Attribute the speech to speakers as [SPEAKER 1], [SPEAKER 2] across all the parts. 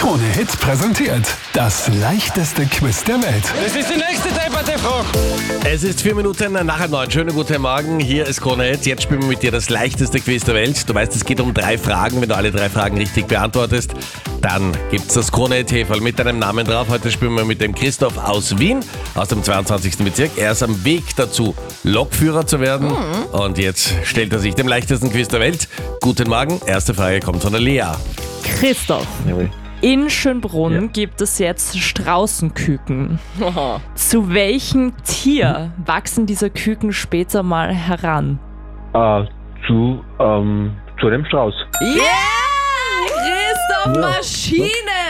[SPEAKER 1] Krone-Hit präsentiert das leichteste Quiz der Welt.
[SPEAKER 2] Das ist die nächste depperte Frage.
[SPEAKER 3] Es ist 4 Minuten nach 9. Schönen guten Morgen, hier ist Krone-Hit. Jetzt spielen wir mit dir das leichteste Quiz der Welt. Du weißt, es geht um 3 Fragen. Wenn du alle 3 Fragen richtig beantwortest, dann gibt's das Krone-Hit-Häferl mit deinem Namen drauf. Heute spielen wir mit dem Christoph aus Wien, aus dem 22. Bezirk. Er ist am Weg dazu, Lokführer zu werden. Und jetzt stellt er sich dem leichtesten Quiz der Welt. Guten Morgen, erste Frage kommt von der Lea.
[SPEAKER 4] Christoph,
[SPEAKER 5] Jawohl.
[SPEAKER 4] in Schönbrunn gibt es jetzt Straußenküken. Zu welchem Tier wachsen diese Küken später mal heran?
[SPEAKER 5] Zu dem Strauß.
[SPEAKER 4] Christoph, Maschine!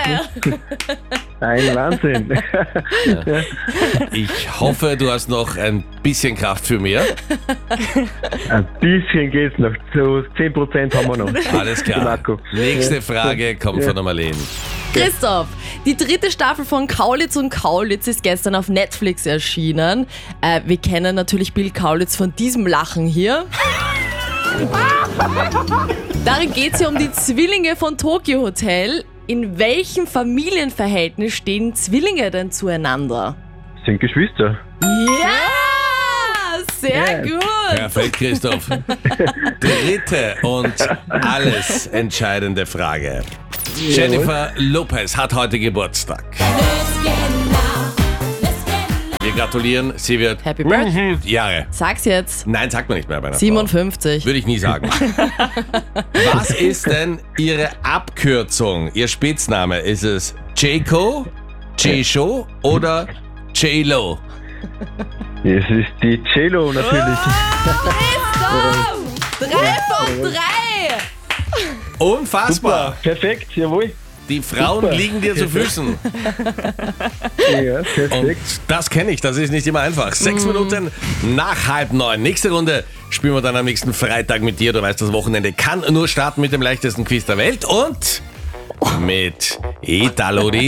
[SPEAKER 5] Ein Wahnsinn.
[SPEAKER 3] Ich hoffe, du hast noch ein bisschen Kraft für mehr.
[SPEAKER 5] Ein bisschen geht's noch. So 10% haben wir noch.
[SPEAKER 3] Alles klar.
[SPEAKER 5] Marco.
[SPEAKER 3] Nächste Frage kommt von der Marlene.
[SPEAKER 6] Christoph, die 3. Staffel von Kaulitz und Kaulitz ist gestern auf Netflix erschienen. Wir kennen natürlich Bill Kaulitz von diesem Lachen hier. Darin geht es ja um die Zwillinge von Tokyo Hotel. In welchem Familienverhältnis stehen Zwillinge denn zueinander?
[SPEAKER 5] Sind Geschwister.
[SPEAKER 6] Ja, sehr gut.
[SPEAKER 3] Perfekt, Christoph. Dritte und alles entscheidende Frage. Jennifer Lopez hat heute Geburtstag. Wir gratulieren, sie wird
[SPEAKER 6] Happy Birthday.
[SPEAKER 3] Jahre.
[SPEAKER 6] Sag's jetzt.
[SPEAKER 3] Nein, sagt man nicht mehr bei einer
[SPEAKER 6] 57.
[SPEAKER 3] Frau. Würde ich nie sagen. Was ist denn ihre Abkürzung? Ihr Spitzname? Ist es J-Co, J-Show oder J-Lo?
[SPEAKER 5] Es ist die Cello natürlich.
[SPEAKER 6] Christoph! 3 von 3!
[SPEAKER 3] Unfassbar.
[SPEAKER 5] Perfekt, jawohl.
[SPEAKER 3] Die Frauen liegen dir zu Füßen.
[SPEAKER 5] Ja,
[SPEAKER 3] Und
[SPEAKER 5] perfekt.
[SPEAKER 3] das kenne ich, das ist nicht immer einfach. 6 Minuten nach 8:30. Nächste Runde spielen wir dann am nächsten Freitag mit dir. Du weißt, das Wochenende kann nur starten mit dem leichtesten Quiz der Welt und mit Italo